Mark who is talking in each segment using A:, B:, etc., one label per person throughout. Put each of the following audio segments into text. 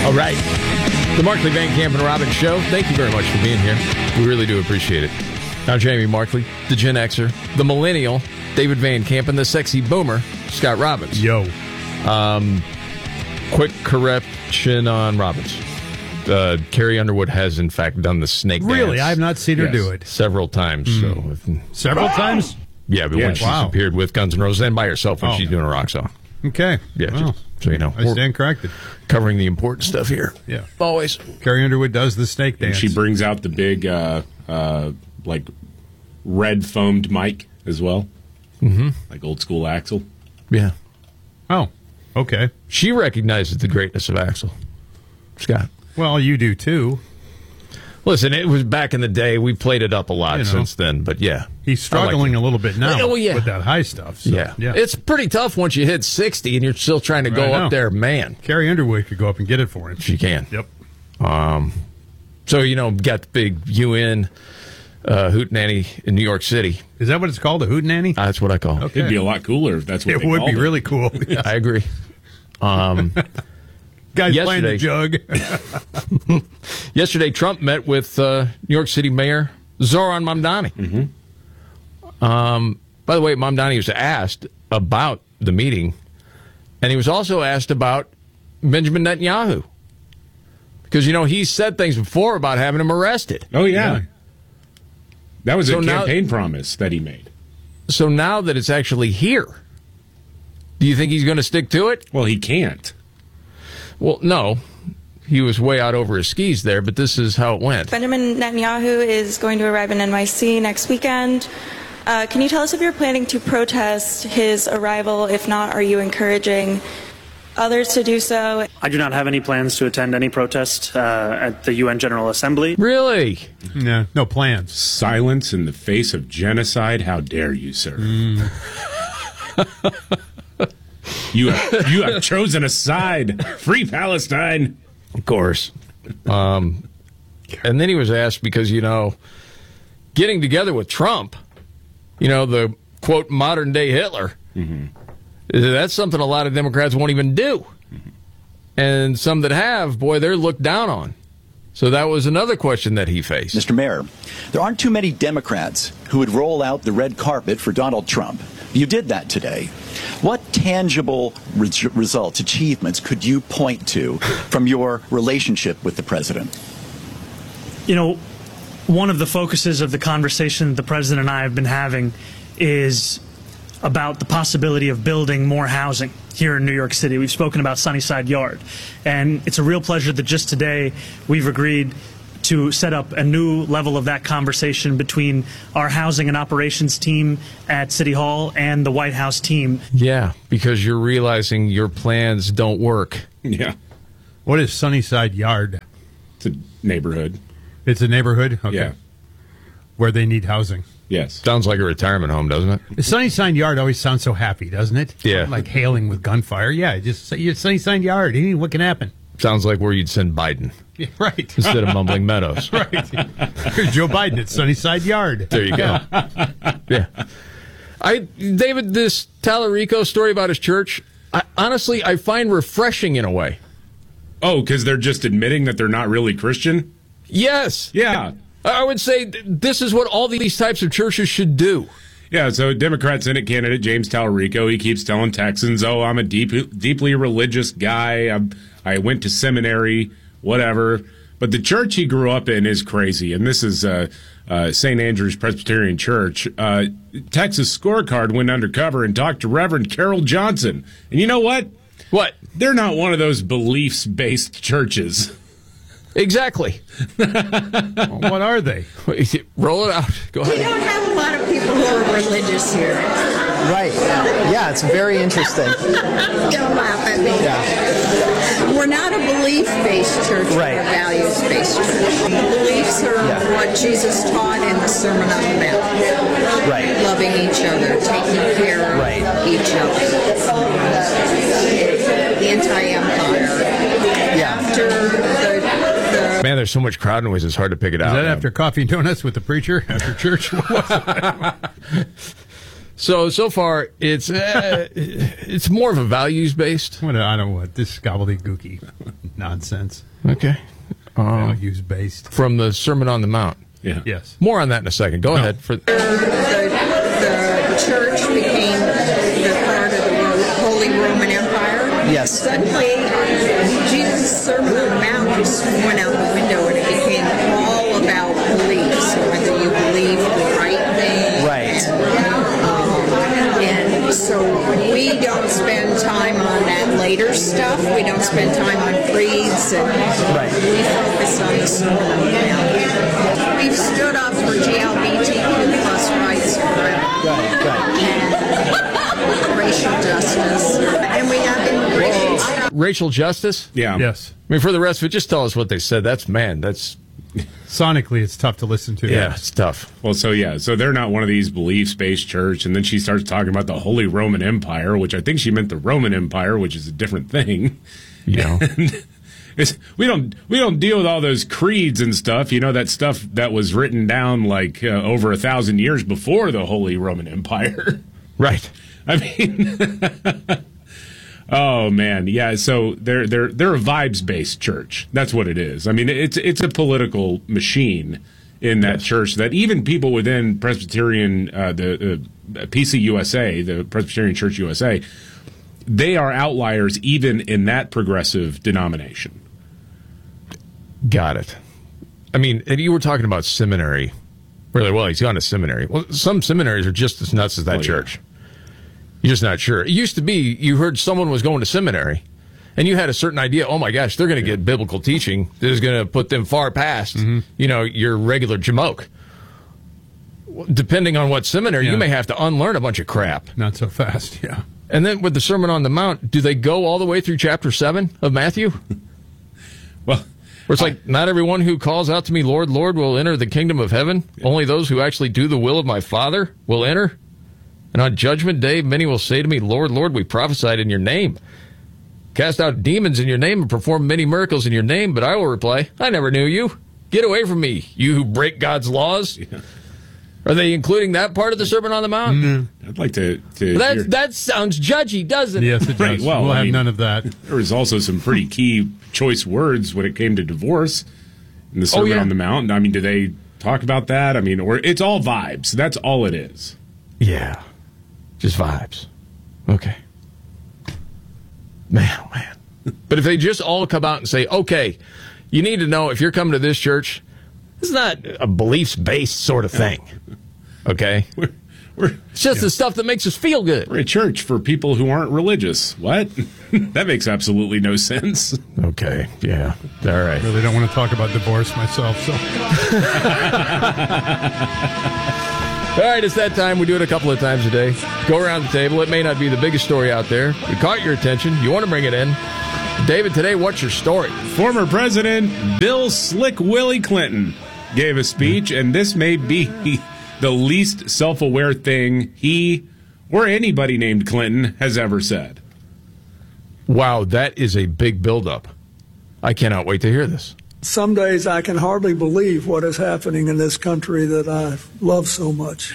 A: All right. The Markley, Van Camp, and Robbins Show. Thank you very much for being here. We really do appreciate it. I'm Jamie Markley, the Gen Xer, the Millennial, David Van Camp, and the Sexy Boomer, Scott Robbins.
B: Yo.
A: Quick correction on Robbins. Carrie Underwood has, in fact, done the snake dance.
B: Really? I have not seen her do it.
A: Several times.
B: Several times?
A: Yeah, but when she's appeared with Guns N' Roses and by herself when she's doing a rock song.
B: Okay.
A: Yeah,
B: Wow.
A: so you know.
B: I stand corrected.
A: Covering the important stuff here.
B: Yeah.
A: Always.
B: Carrie Underwood does the snake
C: And
B: dance.
C: she brings out the big, like, red foamed mic as well.
A: Mm-hmm.
C: Like old school Axl.
A: Yeah.
B: Oh, okay.
A: She recognizes the greatness of Axl. Scott.
B: Well, you do too.
A: Listen, it was back in the day. We played it up a lot
B: You know.
A: since then, but yeah.
B: He's struggling a little bit now with that high stuff. So,
A: yeah. It's pretty tough once you hit 60 and you're still trying to go up there, man.
B: Carrie Underwood could go up and get it for him.
A: She can.
B: Yep.
A: So, you know, got the big UN hootenanny in New York City.
B: Is that what it's called, a hootenanny?
A: That's what I call it.
B: Okay.
C: It'd be a lot cooler if that's what
B: It
C: they
B: would
C: called
B: be really cool. Yes.
A: I agree.
B: Guy's playing the jug.
A: Yesterday, Trump met with New York City Mayor Zoran Mamdani.
C: Mm-hmm.
A: By the way, Mamdani was asked about the meeting, and he was also asked about Benjamin Netanyahu. Because, you know, he said things before about having him arrested.
C: Oh, yeah. That was
A: So
C: a
A: now-
C: campaign promise that he made.
A: So now that it's actually here, do you think he's going to stick to it?
C: Well, he can't.
A: Well, no. He was way out over his skis there, but this is how it went.
D: Benjamin Netanyahu is going to arrive in NYC next weekend. Can you tell us if you're planning to protest his arrival? If not, are you encouraging others to do so?
E: I do not have any plans to attend any protest at the UN General Assembly.
A: Really?
B: No plans.
C: Silence in the face of genocide. How dare you, sir? You have chosen a side. Free Palestine.
A: Of course. And then he was asked because, you know, getting together with Trump, you know, the, quote, modern-day Hitler, that's something a lot of Democrats won't even do. And some that have, boy, they're looked down on. So that was another question that he faced.
F: Mr. Mayor, there aren't too many Democrats who would roll out the red carpet for Donald Trump. You did that today. What tangible results, achievements could you point to from your relationship with the president?
E: You know, one of the focuses of the conversation the president and I have been having is about the possibility of building more housing here in New York City. We've spoken about Sunnyside Yard, and it's a real pleasure that just today we've agreed to set up a new level of that conversation between our housing and operations team at City Hall and the White House team.
A: Yeah, because you're realizing your plans don't work.
C: Yeah.
B: What is Sunnyside Yard?
C: It's a neighborhood.
B: It's a neighborhood? Okay.
C: Yeah.
B: Where they need housing.
C: Yes.
A: Sounds like a retirement home, doesn't it?
B: The Sunnyside Yard always sounds so happy, doesn't it?
A: Yeah.
B: Like hailing with gunfire. Yeah, just say you're Sunnyside Yard. What can happen?
A: Sounds like where you'd send Biden.
B: Yeah, right.
A: Instead of Mumbling Meadows.
B: Right. Here's Joe Biden at Sunnyside Yard.
A: There you go. Yeah. David, this Tallarico story about his church, honestly, I find refreshing in a way.
C: Oh, because they're just admitting that they're not really Christian?
A: Yes.
C: Yeah.
A: I would say this is what all these types of churches should do.
C: Yeah, so Democrat Senate candidate James Tallarico, he keeps telling Texans, oh, I'm a deeply religious guy. I went to seminary, whatever. But the church he grew up in is crazy, and this is St. Andrew's Presbyterian Church. Texas Scorecard went undercover and talked to Reverend Carol Johnson. And you know what?
A: What?
C: They're not one of those beliefs-based churches.
A: Exactly.
B: Well, what are they?
A: Roll it out. Go ahead.
G: We don't have a lot of people who are religious here.
H: Right. Yeah, it's very interesting.
G: Don't laugh at me.
H: Yeah.
G: We're not a belief-based church,
H: Right.
G: we're a values-based church. Beliefs are what Jesus taught in the Sermon on the Mount.
H: Right.
G: Loving each other, taking care of each other. Anti-empire.
H: Yeah.
G: After the
A: Man, there's so much crowd noise, it's hard to pick it out.
B: Is that
A: now.
B: after coffee and donuts with the preacher after church? What was it?
A: So far, it's more of a values based.
B: I don't know what this gobbledygooky nonsense.
A: Okay.
B: Values based.
A: From the Sermon on the Mount.
C: Yeah.
B: Yes.
A: More on that in a second. Go ahead.
G: The church became the part of the Holy Roman Empire.
H: Yes.
G: Suddenly, Jesus' Sermon on the Mount just went out the window, and it became all about beliefs, whether you believe the right thing.
H: Right.
G: And so we don't spend time on that later stuff. We don't spend time on creeds, and
H: Right.
G: we focus on the Sermon on the Mount. We've stood up for GLBTQ plus rights forever. And racial justice. And we have immigration stuff.
A: Racial justice?
C: Yeah.
B: Yes.
A: I mean, for the rest of it, just tell us what they said. That's
B: Sonically, it's tough to listen to.
A: yeah, it's tough.
C: Well, so they're not one of these beliefs-based church, and then she starts talking about the Holy Roman Empire, which I think she meant the Roman Empire, which is a different thing.
A: You know.
C: We don't deal with all those creeds and stuff. You know, that stuff that was written down like over 1,000 years before the Holy Roman Empire.
A: Right.
C: I mean, oh man, yeah. So they're a vibes-based church. That's what it is. I mean, it's a political machine in that church that even people within Presbyterian, the PCUSA, the Presbyterian Church USA, they are outliers even in that progressive denomination.
A: Got it. I mean, and you were talking about seminary. Really, well, he's gone to seminary. Well, some seminaries are just as nuts as that church. You're just not sure. It used to be you heard someone was going to seminary, and you had a certain idea, oh my gosh, they're going to get biblical teaching. This is going to put them far past, your regular jamoke. Depending on what seminary, you may have to unlearn a bunch of crap.
B: Not so fast, yeah.
A: And then with the Sermon on the Mount, do they go all the way through chapter 7 of Matthew?
C: Well,
A: where it's like, not everyone who calls out to me, Lord, Lord, will enter the kingdom of heaven. Only those who actually do the will of my Father will enter. And on judgment day, many will say to me, Lord, Lord, we prophesied in your name, cast out demons in your name, and performed many miracles in your name. But I will reply, I never knew you. Get away from me, you who break God's laws. Yeah. Are they including that part of the Sermon on the Mount?
B: Mm-hmm.
C: I'd like to
A: that sounds judgy, doesn't it?
B: Yes, it does.
C: Right, well,
B: we'll have none of that.
C: There was also some pretty key choice words when it came to divorce in the Sermon on the Mount. I mean, do they talk about that? I mean, or it's all vibes. That's all it is.
A: Yeah. Just vibes. Okay. Man, oh man. But if they just all come out and say, okay, you need to know if you're coming to this church, it's not a beliefs-based sort of thing. Okay? It's just the stuff that makes us feel good.
C: We're a church for people who aren't religious. What? That makes absolutely no sense.
A: Okay, yeah. All right.
B: I really don't want to talk about divorce myself, so.
A: All right, it's that time. We do it a couple of times a day. Go around the table. It may not be the biggest story out there. We caught your attention. You want to bring it in. David, today, what's your story?
C: Former President Bill Slick Willie Clinton gave a speech, and this may be the least self-aware thing he or anybody named Clinton has ever said.
A: Wow, that is a big buildup. I cannot wait to hear this.
I: Some days I can hardly believe what is happening in this country that I love so much.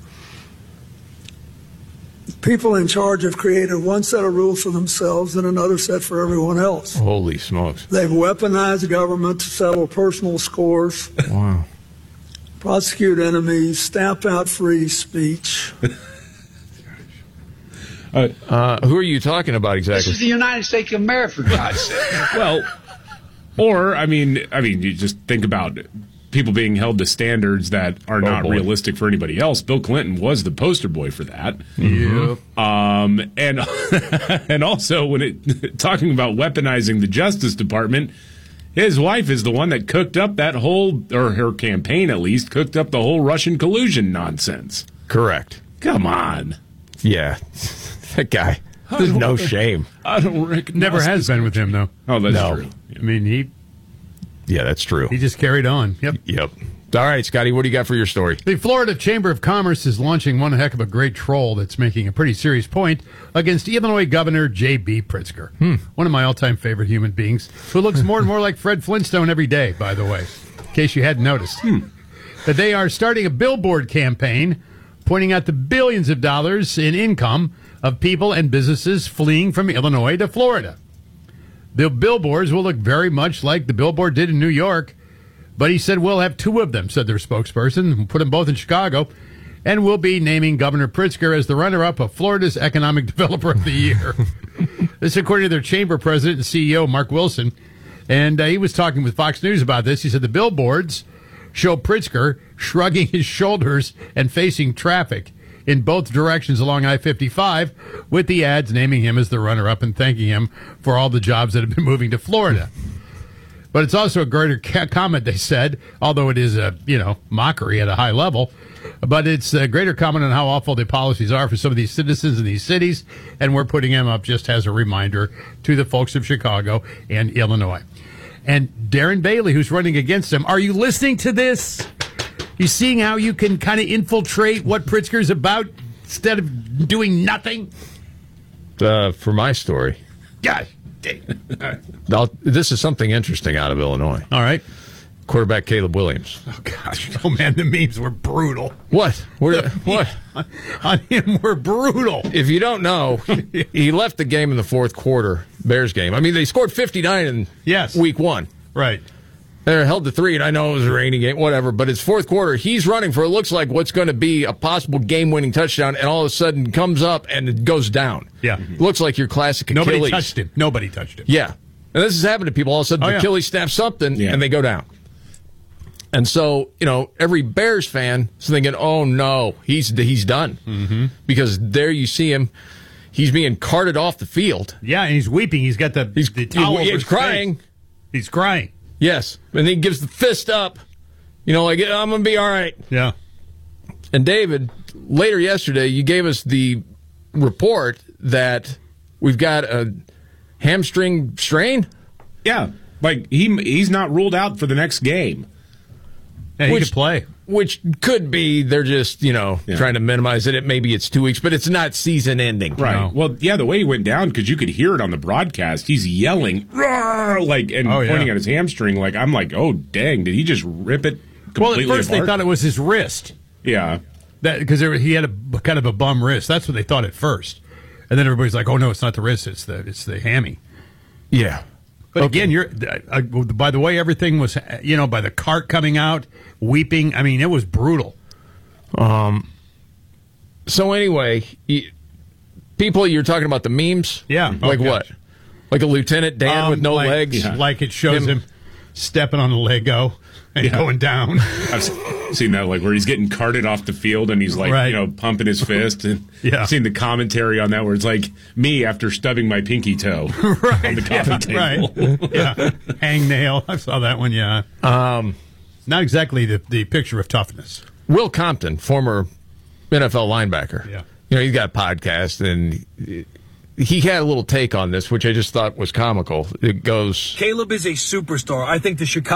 I: People in charge have created one set of rules for themselves and another set for everyone else.
A: Holy smokes.
I: They've weaponized government to settle personal scores.
A: Wow.
I: Prosecute enemies, stamp out free speech.
A: Who are you talking about exactly?
J: This is the United States of America, for God's sake.
C: Well, or, I mean, you just think about people being held to standards that are not realistic for anybody else. Bill Clinton was the poster boy for that.
B: Mm-hmm.
C: And also, when talking about weaponizing the Justice Department, his wife is the one that cooked up that whole, or her campaign at least, cooked up the whole Russian collusion nonsense.
A: Correct.
C: Come on.
A: Yeah. That guy. There's no shame.
C: I don't recognize.
B: Never has been with him, though.
C: Oh, that's true.
B: I mean,
A: Yeah, that's true.
B: he just carried on.
A: Yep. All right, Scotty, what do you got for your story?
B: The Florida Chamber of Commerce is launching one heck of a great troll that's making a pretty serious point against Illinois Governor J.B. Pritzker, one of my all-time favorite human beings, who looks more and more like Fred Flintstone every day, by the way, in case you hadn't noticed. That they are starting a billboard campaign pointing out the billions of dollars in income of people and businesses fleeing from Illinois to Florida. The billboards will look very much like the billboard did in New York, but he said we'll have 2 of them, said their spokesperson. We'll put them both in Chicago, and we'll be naming Governor Pritzker as the runner-up of Florida's Economic Developer of the Year. This according to their chamber president and CEO, Mark Wilson. And he was talking with Fox News about this. He said the billboards show Pritzker shrugging his shoulders and facing traffic in both directions along I-55, with the ads naming him as the runner-up and thanking him for all the jobs that have been moving to Florida. But it's also a greater comment, they said, although it is a mockery at a high level. But it's a greater comment on how awful the policies are for some of these citizens in these cities, and we're putting him up just as a reminder to the folks of Chicago and Illinois. And Darren Bailey, who's running against him, are you listening to this? You seeing how you can kind of infiltrate what Pritzker's about instead of doing nothing?
A: For my story.
B: Gosh.
A: This is something interesting out of Illinois.
B: All right.
A: Quarterback Caleb Williams.
B: Oh, gosh. Oh, man, the memes were brutal.
A: What? What?
B: On him were brutal.
A: If you don't know, he left the game in the fourth quarter, Bears game. I mean, they scored 59 in week 1.
B: Right.
A: They're held to 3, and I know it was a rainy game, whatever, but it's fourth quarter. He's running for, it looks like, what's going to be a possible game-winning touchdown, and all of a sudden comes up and it goes down.
B: Yeah.
A: Looks like your classic Achilles.
B: Nobody touched him.
A: Yeah. And this has happened to people. All of a sudden, Achilles snaps something, and they go down. And so, every Bears fan is thinking, oh, no, he's done. Mm-hmm. Because there you see him. He's being carted off the field.
B: Yeah, and he's weeping. He's got the towel over his
A: crying.
B: face. He's crying.
A: Yes. And he gives the fist up. Like, I'm going to be all right.
B: Yeah.
A: And David, later yesterday, you gave us the report that we've got a hamstring strain.
C: Yeah. Like, he's not ruled out for the next game.
B: Yeah, he could play.
A: Which could be they're just, trying to minimize it. Maybe it's 2 weeks, but it's not season ending.
C: Right. No. Well, yeah, the way he went down, because you could hear it on the broadcast, he's yelling, pointing at his hamstring. Like, I'm like, oh, dang, did he just rip it completely
B: Well, at first
C: apart?
B: they thought it was his wrist.
C: Yeah.
B: Because he had a kind of a bum wrist. That's what they thought at first. And then everybody's like, oh, no, it's not the wrist. It's the hammy.
A: Yeah.
B: But again, by the way everything was, by the cart coming out, weeping, I mean, it was brutal.
A: So anyway, people, you're talking about the memes?
B: Yeah.
A: Like what? Like a Lieutenant Dan with no legs?
B: Yeah. Like it shows him stepping on the Lego and going down.
C: I've seen that, like where he's getting carted off the field and he's like, pumping his fist. And I've seen the commentary on that where it's like me after stubbing my pinky toe on the coffee table.
B: Right. Yeah. Hang nail. I saw that one. Yeah. Not exactly the picture of toughness.
A: Will Compton, former NFL linebacker.
B: Yeah.
A: He's got a podcast and he had a little take on this, which I just thought was comical. It goes,
K: Caleb is a superstar. I think the Chicago